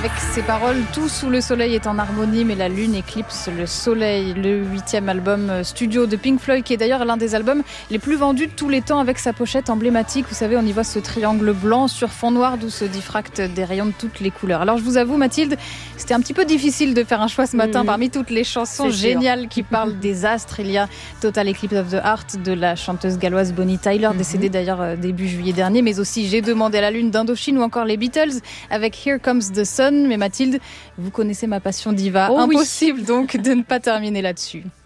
Avec ses paroles, tout sous le soleil est en harmonie, mais la lune éclipse le soleil. Le 8e album studio de Pink Floyd, qui est d'ailleurs l'un des albums les plus vendus de tous les temps, avec sa pochette emblématique. Vous savez, on y voit ce triangle blanc sur fond noir, d'où se diffractent des rayons de toutes les couleurs. Alors je vous avoue, Mathilde, c'était un petit peu difficile de faire un choix ce matin parmi toutes les chansons géniales qui parlent des astres. Il y a Total Eclipse of the Heart de la chanteuse galloise Bonnie Tyler, décédée d'ailleurs début juillet dernier, mais aussi J'ai demandé à la lune d'Indochine ou encore les Beatles avec Here Comes the Sun. Mais Mathilde, vous connaissez ma passion diva. Impossible donc de ne pas terminer là-dessus.